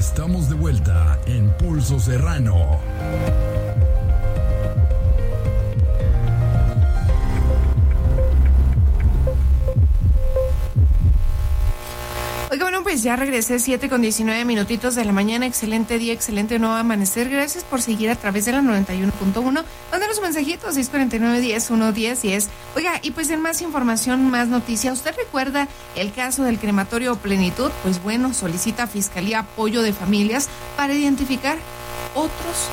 Estamos de vuelta en Pulso Serrano. Oiga, bueno, pues ya regresé, 7:19 de la mañana. Excelente día, excelente nuevo amanecer. Gracias por seguir a través de la 91.1. Mándanos mensajitos, 649-10-110-10. Oiga, y pues en más información, más noticia. ¿Usted recuerda el caso del crematorio Plenitud? Pues bueno, solicita Fiscalía apoyo de familias para identificar otros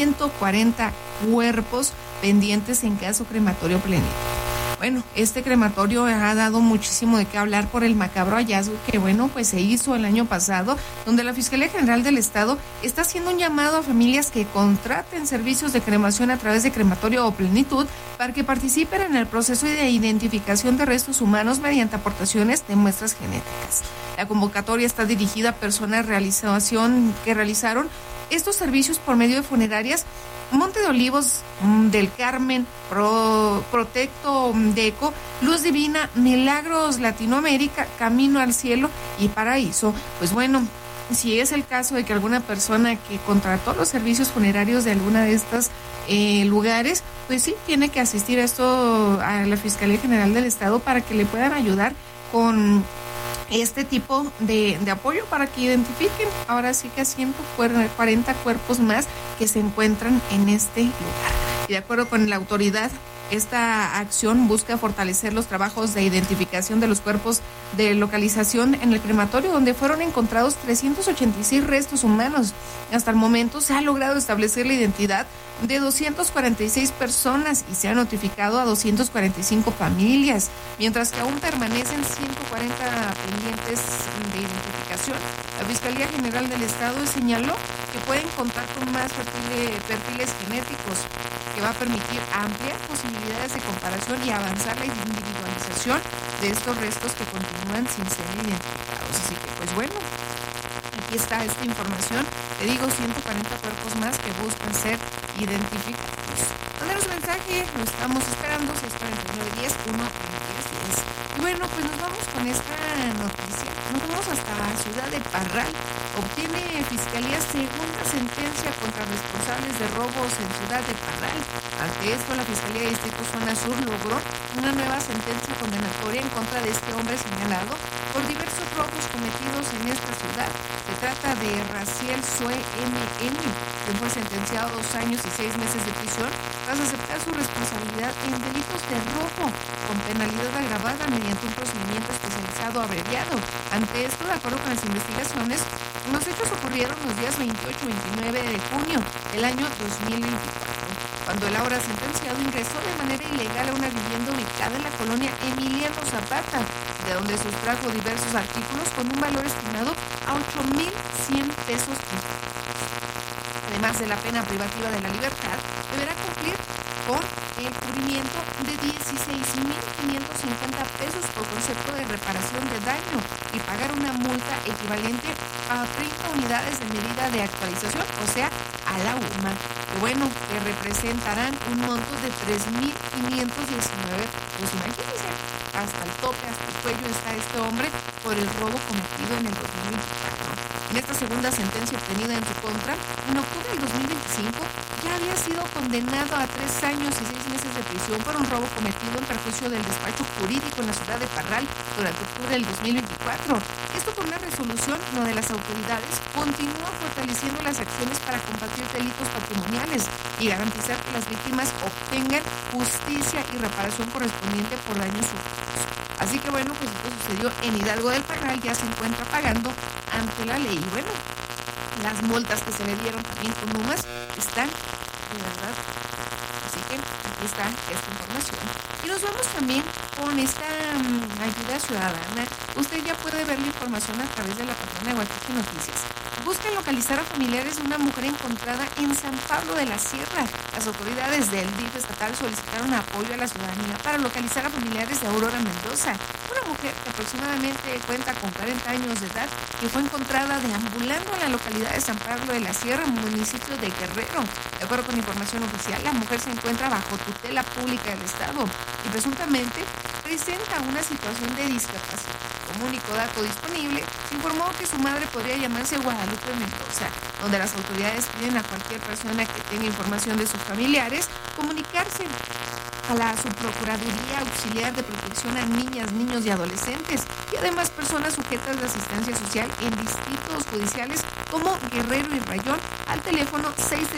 140 cuerpos pendientes en caso crematorio Plenitud. Bueno, este crematorio ha dado muchísimo de qué hablar por el macabro hallazgo que, bueno, pues se hizo el año pasado, donde la Fiscalía General del Estado está haciendo un llamado a familias que contraten servicios de cremación a través de Crematorio o Plenitud para que participen en el proceso de identificación de restos humanos mediante aportaciones de muestras genéticas. La convocatoria está dirigida a personas que realizaron estos servicios por medio de funerarias Monte de Olivos del Carmen, Protecto Deco, Luz Divina, Milagros Latinoamérica, Camino al Cielo y Paraíso. Pues bueno, si es el caso de que alguna persona que contrató los servicios funerarios de alguna de estas lugares, pues sí, tiene que asistir a la Fiscalía General del Estado para que le puedan ayudar con este tipo de apoyo para que identifiquen ahora sí que a 140 cuerpos más que se encuentran en este lugar. Y de acuerdo con la autoridad, esta acción busca fortalecer los trabajos de identificación de los cuerpos de localización en el crematorio, donde fueron encontrados 386 restos humanos. Hasta el momento se ha logrado establecer la identidad de 246 personas y se ha notificado a 245 familias, mientras que aún permanecen 140 pendientes de identificación. La Fiscalía General del Estado señaló que pueden contar con más perfiles genéticos, que va a permitir ampliar posibilidades de comparación y avanzar la individualización de estos restos que continúan sin ser identificados. Así que, pues bueno, aquí está esta información. Te digo, 140 cuerpos más que buscan ser identificados. Mándanos mensaje, lo estamos esperando, 649-10-110-10. Y bueno, pues nos vamos con esta noticia. Nos vamos hasta la ciudad de Parral. Obtiene Fiscalía segunda sentencia contra responsables de robos en ciudad de Parral. Ante esto, la Fiscalía de Distrito Zona Sur logró una nueva sentencia condenatoria en contra de este hombre señalado por diversos robos cometidos en esta ciudad. Se trata de Raciel Sue M.N., quien fue sentenciado a 2 años y 6 meses de prisión tras aceptar su responsabilidad en delitos de robo con penalidad agravada mediante un procedimiento especializado abreviado. Ante esto, de acuerdo con las investigaciones, los hechos ocurrieron los días 28 y 29 de junio del año 2024, cuando el ahora sentenciado ingresó de manera ilegal a una vivienda ubicada en la colonia Emiliano Zapata, de donde sustrajo diversos artículos con un valor estimado a 8,100 pesos. Además de la pena privativa de la libertad, deberá cumplir con el cubrimiento de 16,550 pesos por concepto de reparación de daño y pagar una multa equivalente a 30 unidades de medida de actualización, o sea, a la UMA, que bueno, que representarán un monto de 3,519. Pues imagínense, hasta el tope, hasta el cuello está este hombre por el robo cometido en el 2024. En esta segunda sentencia obtenida en su contra, en octubre del 2025, ya había sido condenado a 3 años y 6 meses de prisión por un robo cometido en perjuicio del despacho jurídico en la ciudad de Parral durante octubre del 2024. Esto por una resolución de las autoridades continúa fortaleciendo las acciones para combatir delitos patrimoniales y garantizar que las víctimas obtengan justicia y reparación correspondiente por daños sufridos. Así que bueno, pues esto sucedió en Hidalgo del Parral, ya se encuentra pagando ante la ley. Bueno, las multas que se le dieron también con UMAS están, de verdad. Así que aquí está esta información. Y nos vamos también con esta ayuda ciudadana. Usted ya puede ver la información a través de la página de Huachichi Noticias. Buscan localizar a familiares de una mujer encontrada en San Pablo de la Sierra. Las autoridades del DIF estatal solicitaron apoyo a la ciudadanía para localizar a familiares de Aurora Mendoza, una mujer que aproximadamente cuenta con 40 años de edad, que fue encontrada deambulando en la localidad de San Pablo de la Sierra, municipio de Guerrero. De acuerdo con información oficial, la mujer se encuentra bajo tutela pública del Estado y presuntamente presenta una situación de discapacidad. como único dato disponible, informó que su madre podría llamarse Guadalupe Mendoza, donde las autoridades piden a cualquier persona que tenga información de sus familiares comunicarse a la Subprocuraduría Auxiliar de Protección a Niñas, Niños y Adolescentes, y además personas sujetas de asistencia social en distritos judiciales como Guerrero y Rayón al teléfono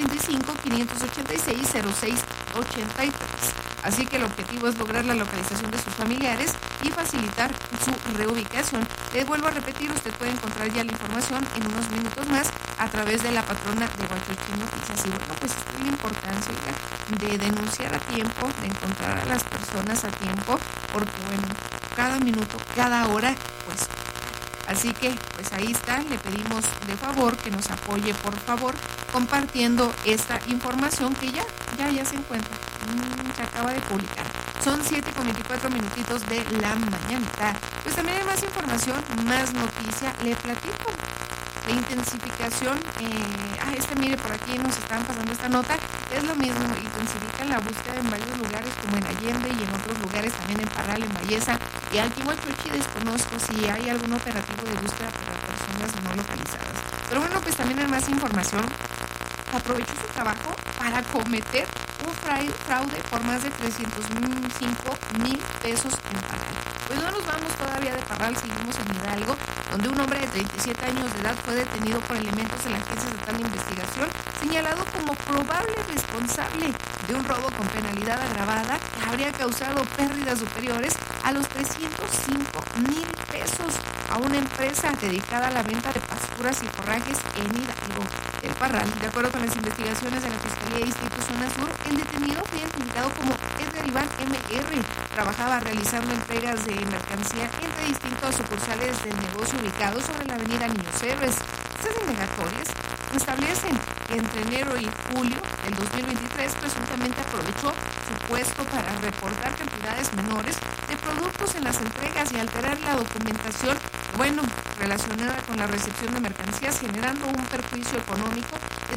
635-586-0683. Así que el objetivo es lograr la localización de sus familiares y facilitar su reubicación. Vuelvo a repetir, usted puede encontrar ya la información en unos minutos más a través de la patrona de Guayaquil Noticias. Y bueno, pues esta es la importancia de denunciar a tiempo, de encontrar a las personas a tiempo, porque bueno, cada minuto, cada hora, pues. Así que, pues ahí está, le pedimos de favor que nos apoye, por favor, compartiendo esta información que ya se encuentra, se acaba de publicar. Son 7:24 minutitos de la mañanita. Pues también hay más información, más noticia, le platico. La intensificación, mire, por aquí nos están pasando esta nota, es lo mismo, intensifican la búsqueda en varios lugares como en Allende y en otros lugares, también en Parral, en Ballesa y Alquihuachochi. Desconozco si hay algún operativo de búsqueda para personas no localizadas. Pero bueno, pues también hay más información. Aprovechó su trabajo para cometer un fraude por más de 305,000 pesos en Parral. Pues no nos vamos todavía de Parral, seguimos en Hidalgo, donde un hombre de 37 años de edad fue detenido por elementos de la Agencia Estatal de Investigación, señalado como probable responsable de un robo con penalidad agravada que habría causado pérdidas superiores a los 305,000 pesos a una empresa dedicada a la venta de pasturas y forrajes en Hidalgo, el Parral. De acuerdo con las investigaciones de la Fiscalía de Distrito Zona Sur, el detenido fue identificado como Edgar Iván M.R. Trabajaba realizando entregas de mercancía entre distintos sucursales del negocio ubicado sobre la avenida Niños Héroes. Estas indagatorias establecen que entre enero y julio del 2023 presuntamente aprovechó su puesto para reportar cantidades menores de productos en las entregas y alterar la documentación, relacionada con la recepción de mercancías, generando un perjuicio económico de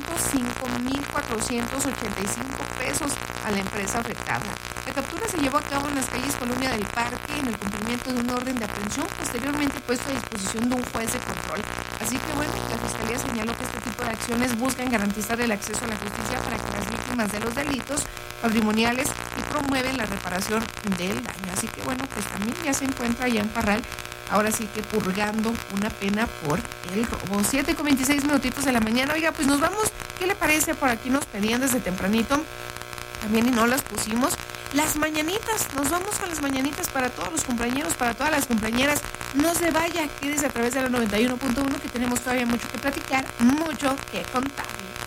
305,485 pesos a la empresa afectada. La captura se llevó a cabo en las calles Colonia del Parque en el cumplimiento de un orden de aprehensión posteriormente puesto a disposición de un juez de control. Así que la Fiscalía señaló que este tipo de acciones buscan garantizar el acceso a la justicia para que las víctimas de los delitos patrimoniales y promueven la reparación del daño. Así que pues también ya se encuentra allá en Parral, ahora sí que purgando una pena por el robo. 7:26 minutitos de la mañana. Oiga, pues nos vamos. ¿Qué le parece? Por aquí nos pedían desde tempranito también y no las pusimos. Las mañanitas, nos vamos con las mañanitas para todos los cumpleañeros, para todas las cumpleañeras. No se vaya, quédese a través de la 91.1 que tenemos todavía mucho que platicar, mucho que contar.